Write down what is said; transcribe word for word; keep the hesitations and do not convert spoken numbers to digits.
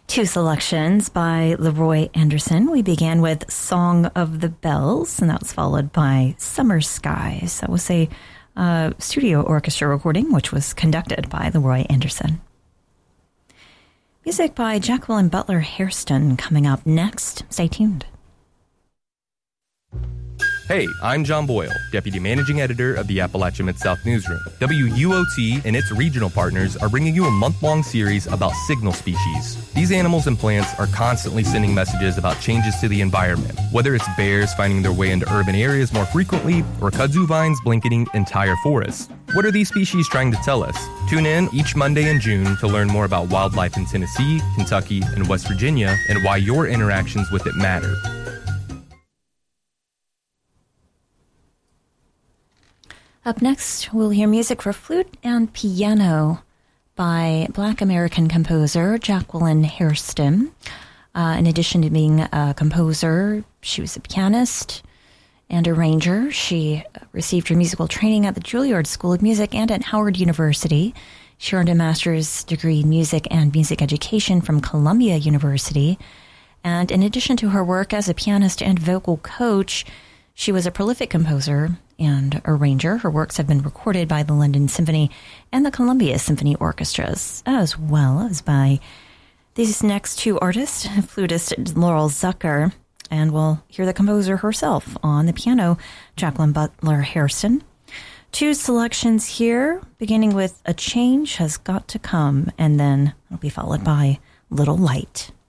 Two selections by Leroy Anderson. We began with Song of the Bells, and that was followed by Summer Skies. That was a uh, studio orchestra recording, which was conducted by Leroy Anderson. Music by Jacqueline Butler Hairston coming up next. Stay tuned. Hey, I'm John Boyle, Deputy Managing Editor of the Appalachia Mid-South Newsroom. W U O T and its regional partners are bringing you a month-long series about signal species. These animals and plants are constantly sending messages about changes to the environment, whether it's bears finding their way into urban areas more frequently or kudzu vines blanketing entire forests. What are these species trying to tell us? Tune in each Monday in June to learn more about wildlife in Tennessee, Kentucky, and West Virginia and why your interactions with it matter. Up next, we'll hear music for flute and piano by Black American composer Jacqueline Hairston. Uh, in addition to being a composer, she was a pianist and arranger. She received her musical training at the Juilliard School of Music and at Howard University. She earned a master's degree in music and music education from Columbia University. And in addition to her work as a pianist and vocal coach, she was a prolific composer and arranger. Her works have been recorded by the London Symphony and the Columbia Symphony Orchestras, as well as by these next two artists, flutist Laurel Zucker, and we'll hear the composer herself on the piano, Jacqueline Butler Hairston. Two selections here, beginning with A Change Has Got to Come, and then it'll be followed by Little Light.